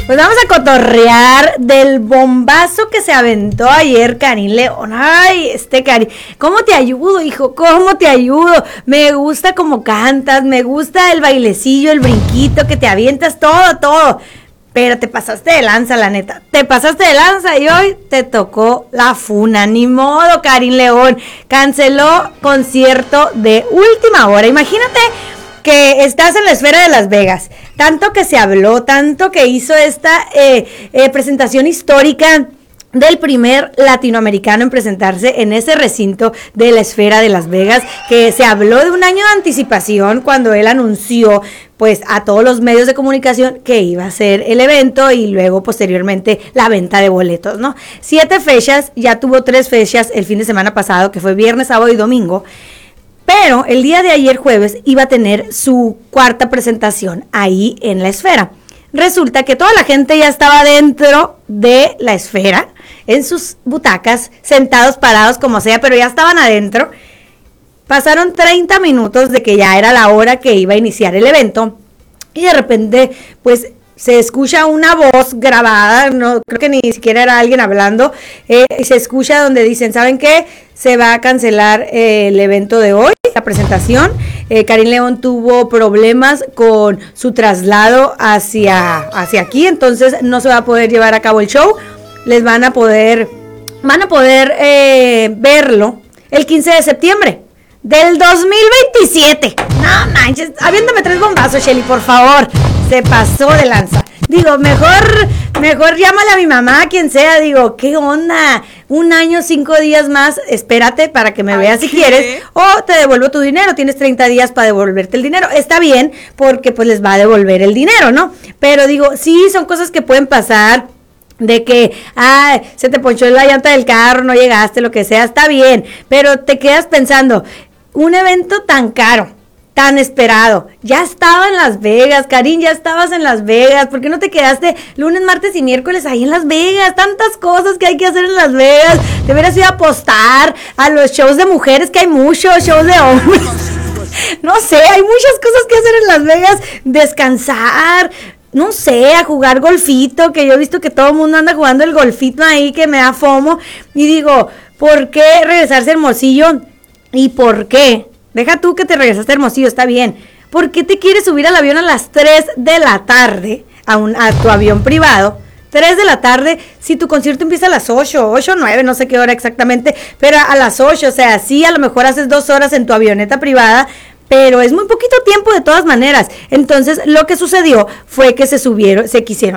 Pues vamos a cotorrear del bombazo que se aventó ayer Karin León. Ay, Karin, ¿cómo te ayudo, hijo? ¿Cómo te ayudo? Me gusta cómo cantas, me gusta el bailecillo, el brinquito que te avientas, todo. Pero te pasaste de lanza, la neta. Te pasaste de lanza y hoy te tocó la funa. Ni modo, Karin León. Canceló concierto de última hora. Imagínate que estás en la esfera de Las Vegas, tanto que se habló, tanto que hizo esta presentación histórica del primer latinoamericano en presentarse en ese recinto de la esfera de Las Vegas, que se habló de un año de anticipación cuando él anunció pues a todos los medios de comunicación que iba a ser el evento y luego posteriormente la venta de boletos, ¿no? 7 fechas, ya tuvo 3 fechas el fin de semana pasado, que fue viernes, sábado y domingo. Pero el día de ayer jueves iba a tener su 4ª presentación ahí en la esfera. Resulta que toda la gente ya estaba dentro de la esfera, en sus butacas, sentados, parados, como sea, pero ya estaban adentro. Pasaron 30 minutos de que ya era la hora que iba a iniciar el evento y de repente, pues, se escucha una voz grabada, no creo que ni siquiera era alguien hablando, se escucha donde dicen, ¿saben qué? Se va a cancelar el evento de hoy, la presentación. Karin León tuvo problemas con su traslado hacia aquí, entonces no se va a poder llevar a cabo el show. Les van a poder verlo el 15 de septiembre del 2027. No manches, aviéntame 3 bombazos, Shelly, por favor. Se pasó de lanza. Digo, mejor llámale a mi mamá, quien sea. Digo, ¿qué onda? 1 año, 5 días más, espérate para que me veas si quieres. O te devuelvo tu dinero, tienes 30 días para devolverte el dinero. Está bien, porque pues les va a devolver el dinero, ¿no? Pero digo, sí, son cosas que pueden pasar. De que, se te ponchó la llanta del carro, no llegaste, lo que sea, está bien. Pero te quedas pensando, un evento tan caro, tan esperado, ya estaba en Las Vegas, Karin, ya estabas en Las Vegas, ¿por qué no te quedaste lunes, martes y miércoles ahí en Las Vegas? Tantas cosas que hay que hacer en Las Vegas, deberías ir a apostar a los shows de mujeres, que hay muchos shows de hombres, no sé, hay muchas cosas que hacer en Las Vegas, descansar, no sé, a jugar golfito, que yo he visto que todo el mundo anda jugando el golfito ahí, que me da fomo, y digo, ¿por qué regresarse a Hermosillo? ¿Y por qué? Deja tú que te regresaste a Hermosillo, está bien. ¿Por qué te quieres subir al avión a las 3 de la tarde, a tu avión privado? 3 de la tarde, si tu concierto empieza a las 8 o 9, no sé qué hora exactamente, pero a las 8, o sea, sí, a lo mejor haces 2 horas en tu avioneta privada, pero es muy poquito tiempo de todas maneras. Entonces lo que sucedió fue que se subieron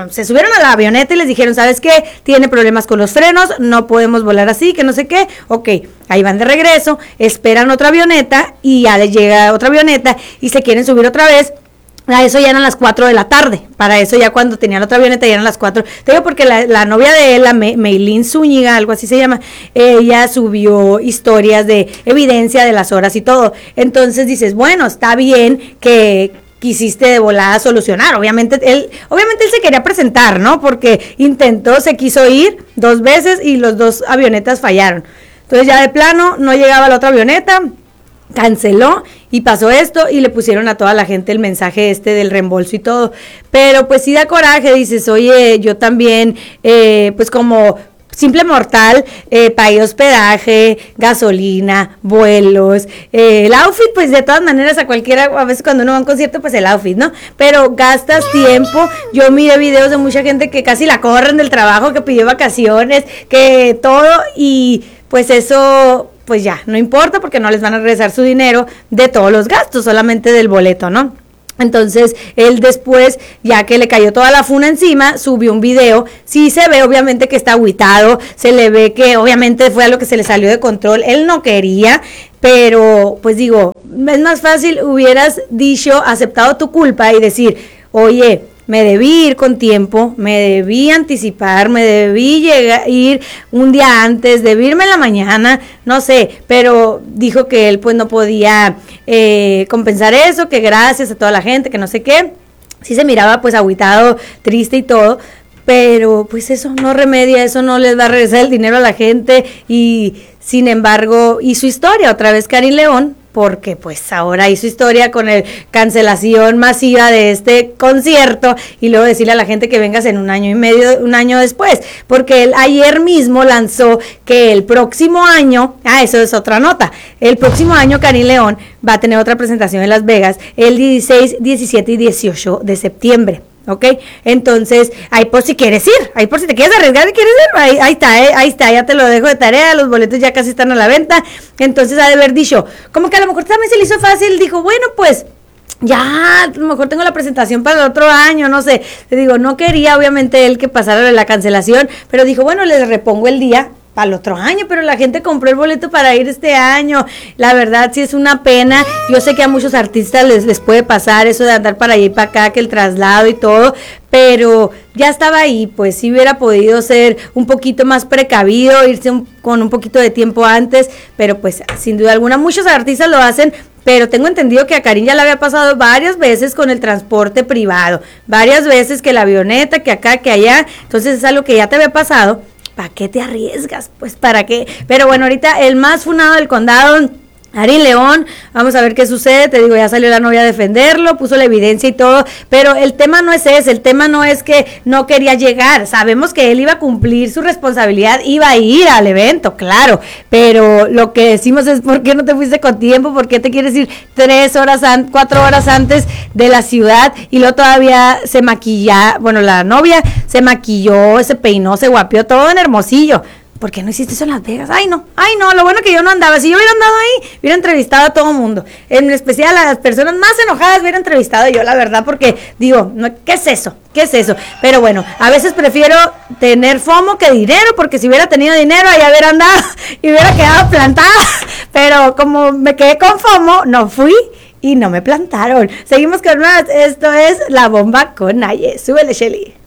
a la avioneta y les dijeron, ¿sabes qué? Tiene problemas con los frenos, no podemos volar así, que no sé qué. Ok, ahí van de regreso, esperan otra avioneta y ya les llega otra avioneta y se quieren subir otra vez. A eso ya eran las 4 de la tarde. Para eso ya cuando tenía la otra avioneta ya eran las 4. Te digo porque la novia de él, la Meilín Zúñiga, algo así se llama, ella subió historias de evidencia de las horas y todo. Entonces dices, bueno, está bien que quisiste de volada solucionar. Obviamente él se quería presentar, ¿no? Porque se quiso ir 2 veces y los 2 avionetas fallaron. Entonces ya de plano no llegaba la otra avioneta, canceló y pasó esto y le pusieron a toda la gente el mensaje del reembolso y todo, pero pues sí da coraje, dices, oye, yo también, pues como simple mortal, pagué hospedaje, gasolina, vuelos, el outfit, pues de todas maneras a cualquiera, a veces cuando uno va a un concierto, pues el outfit, ¿no? Pero gastas tiempo, yo miré videos de mucha gente que casi la corren del trabajo, que pidió vacaciones, que todo, y pues eso, pues ya, no importa porque no les van a regresar su dinero de todos los gastos, solamente del boleto, ¿no? Entonces, él después, ya que le cayó toda la funa encima, subió un video, sí se ve obviamente que está agüitado, se le ve que obviamente fue algo que se le salió de control, él no quería, pero pues digo, es más fácil, hubieras aceptado tu culpa y decir, oye, me debí ir con tiempo, me debí anticipar, me debí ir un día antes, debí irme en la mañana, no sé, pero dijo que él pues no podía compensar eso, que gracias a toda la gente, que no sé qué, sí se miraba pues agüitado, triste y todo, pero pues eso no remedia, eso no les va a regresar el dinero a la gente y sin embargo, y su historia, otra vez Karin León, porque pues ahora hizo historia con el cancelación masiva de este concierto y luego decirle a la gente que vengas en un año y medio, un año después, porque él ayer mismo lanzó que el próximo año, eso es otra nota, el próximo año Karim León va a tener otra presentación en Las Vegas el 16, 17 y 18 de septiembre. ¿Ok? Entonces, ahí por si quieres ir, ahí por si te quieres arriesgar y quieres ir, ahí está, ya te lo dejo de tarea, los boletos ya casi están a la venta. Entonces, ha de haber dicho, como que a lo mejor también se le hizo fácil, dijo, bueno, pues ya, a lo mejor tengo la presentación para el otro año, no sé. Te digo, no quería obviamente él que pasara la cancelación, pero dijo, bueno, les repongo el día al otro año, pero la gente compró el boleto para ir este año. La verdad sí es una pena. Yo sé que a muchos artistas les puede pasar eso de andar para allá y para acá, que el traslado y todo, pero ya estaba ahí, pues sí hubiera podido ser un poquito más precavido, irse con un poquito de tiempo antes, pero pues sin duda alguna muchos artistas lo hacen. Pero tengo entendido que a Karim ya le había pasado varias veces con el transporte privado, varias veces que la avioneta, que acá, que allá, entonces es algo que ya te había pasado. ¿Para qué te arriesgas? Pues ¿para qué? Pero bueno, ahorita el más funado del condado, Karim León, vamos a ver qué sucede. Te digo, ya salió la novia a defenderlo, puso la evidencia y todo, pero el tema no es ese, el tema no es que no quería llegar, sabemos que él iba a cumplir su responsabilidad, iba a ir al evento, claro, pero lo que decimos es, ¿por qué no te fuiste con tiempo? ¿Por qué te quieres ir 4 horas antes de la ciudad? Y luego todavía se maquilla, bueno, la novia se maquilló, se peinó, se guapió, todo en Hermosillo. ¿Por qué no hiciste eso en Las Vegas? Ay, no, lo bueno que yo no andaba. Si yo hubiera andado ahí, hubiera entrevistado a todo mundo. En especial a las personas más enojadas hubiera entrevistado yo, la verdad, porque digo, no, ¿qué es eso? Pero bueno, a veces prefiero tener FOMO que dinero, porque si hubiera tenido dinero, ahí hubiera andado y hubiera quedado plantada. Pero como me quedé con FOMO, no fui y no me plantaron. Seguimos con más. Esto es La Bomba con Naye. Súbele, Shelly.